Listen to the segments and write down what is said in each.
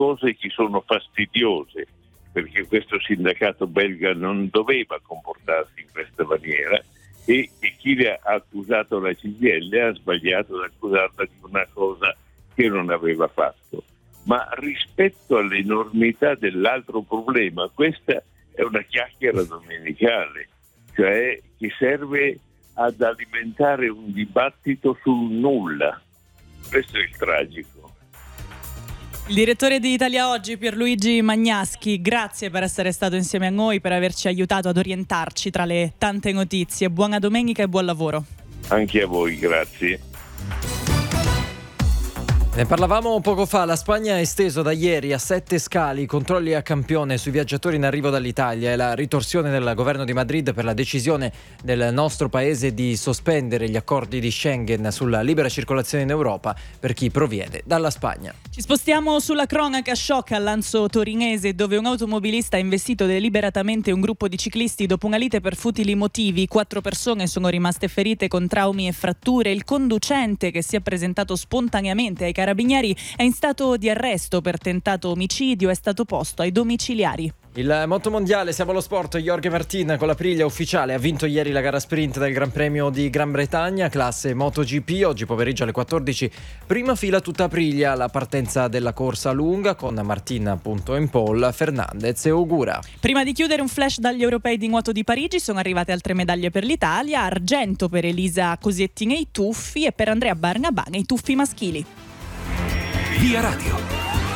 cose che sono fastidiose, perché questo sindacato belga non doveva comportarsi in questa maniera, e chi le ha accusato la CGIL ha sbagliato ad accusarla di una cosa che non aveva fatto. Ma rispetto all'enormità dell'altro problema, questa è una chiacchiera domenicale, cioè che serve ad alimentare un dibattito sul nulla. Questo è il tragico. Il direttore di Italia Oggi, Pierluigi Magnaschi, grazie per essere stato insieme a noi, per averci aiutato ad orientarci tra le tante notizie. Buona domenica e buon lavoro. Anche a voi, grazie. Ne parlavamo poco fa, la Spagna ha esteso da ieri a 7 scali i controlli a campione sui viaggiatori in arrivo dall'Italia e la ritorsione del governo di Madrid per la decisione del nostro paese di sospendere gli accordi di Schengen sulla libera circolazione in Europa per chi proviene dalla Spagna. Ci spostiamo sulla cronaca shock al Lanzo torinese, dove un automobilista ha investito deliberatamente un gruppo di ciclisti dopo una lite per futili motivi. 4 persone sono rimaste ferite con traumi e fratture. Il conducente, che si è presentato spontaneamente ai carabinieri, è in stato di arresto per tentato omicidio, è stato posto ai domiciliari. Il motomondiale, siamo allo sport. Jorge Martin con l'Aprilia ufficiale ha vinto ieri la gara sprint del Gran Premio di Gran Bretagna, classe MotoGP. Oggi pomeriggio alle 14, prima fila tutta Aprilia, la partenza della corsa lunga con Martin appunto in pole, Fernandez e Ogura. Prima di chiudere, un flash dagli europei di nuoto di Parigi. Sono arrivate altre medaglie per l'Italia: argento per Elisa Cosetti nei tuffi e per Andrea Barnabà nei tuffi maschili. Via Radio.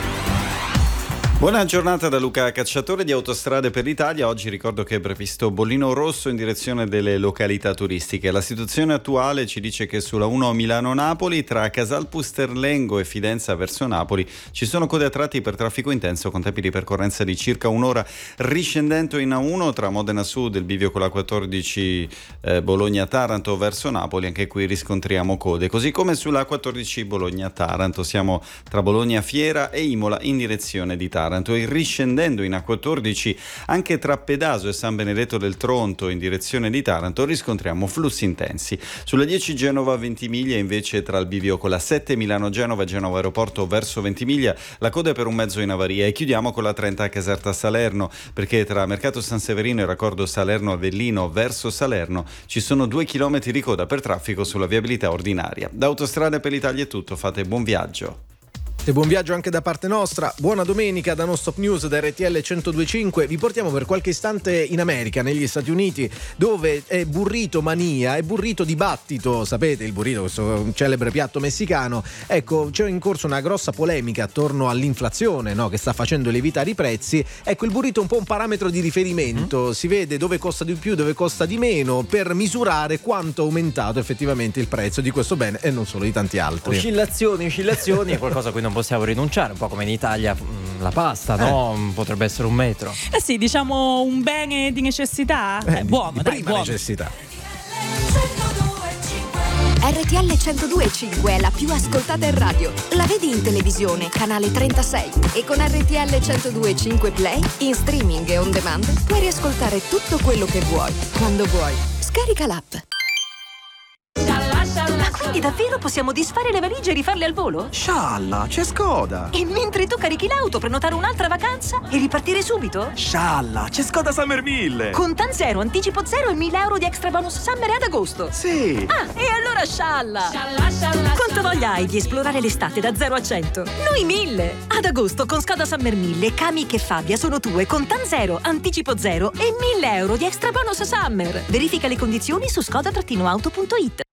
Buona giornata da Luca Cacciatore di Autostrade per l'Italia. Oggi ricordo che è previsto bollino rosso in direzione delle località turistiche. La situazione attuale ci dice che sulla 1 Milano-Napoli tra Casal Pusterlengo e Fidenza verso Napoli ci sono code a tratti per traffico intenso con tempi di percorrenza di circa un'ora. Riscendendo in A1 tra Modena Sud e il bivio con la 14 Bologna-Taranto verso Napoli, anche qui riscontriamo code. Così come sulla 14 Bologna-Taranto siamo tra Bologna Fiera e Imola in direzione di Taranto. E riscendendo in A14 anche tra Pedaso e San Benedetto del Tronto in direzione di Taranto riscontriamo flussi intensi. Sulla 10 Genova-Ventimiglia invece tra il bivio con la 7 Milano-Genova e Genova Aeroporto verso Ventimiglia la coda è per un mezzo in avaria. E chiudiamo con la 30 Caserta-Salerno, perché tra Mercato San Severino e raccordo Salerno-Avellino verso Salerno ci sono 2 chilometri di coda per traffico sulla viabilità ordinaria. Da Autostrade per l'Italia è tutto, fate buon viaggio. E buon viaggio anche da parte nostra. Buona domenica da Non Stop News da RTL 102.5. Vi portiamo per qualche istante in America, negli Stati Uniti, dove è burrito mania, è burrito dibattito. Sapete, il burrito, questo celebre piatto messicano. Ecco, c'è in corso una grossa polemica attorno all'inflazione, no, che sta facendo lievitare i prezzi. Ecco, il burrito è un po' un parametro di riferimento. Si vede dove costa di più, dove costa di meno, per misurare quanto è aumentato effettivamente il prezzo di questo bene e non solo di tanti altri. Oscillazioni è qualcosa a cui non possiamo rinunciare, un po' come in Italia la pasta, no? Potrebbe essere un metro. Sì, diciamo un bene di necessità. Buono, dai, prima buono. necessità. RTL 102.5 è la più ascoltata in radio. La vedi in televisione, canale 36. E con RTL 102.5 Play, in streaming e on demand, puoi riascoltare tutto quello che vuoi, quando vuoi. Scarica l'app. Ma quindi davvero possiamo disfare le valigie e rifarle al volo? Scialla, c'è Skoda! E mentre tu carichi l'auto, prenotare un'altra vacanza e ripartire subito? Scialla, c'è Skoda Summer 1000! Contan zero, anticipo zero e 1.000 euro di extra bonus summer ad agosto! Sì! Ah, e allora scialla! Quanto voglia hai di esplorare l'estate da 0 a 100? Noi 1.000! Ad agosto con Skoda Summer 1000, Kamiq e Fabia sono tue, Contan zero, anticipo zero e 1.000 euro di extra bonus summer! Verifica le condizioni su skoda-auto.it.